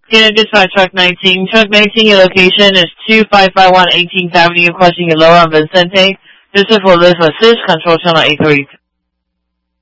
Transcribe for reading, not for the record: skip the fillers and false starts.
Unit dispatch truck 19. Truck 19, your location is 2551 18th Avenue, question your lower on Vicente. This is for Liz Assist, control channel 83.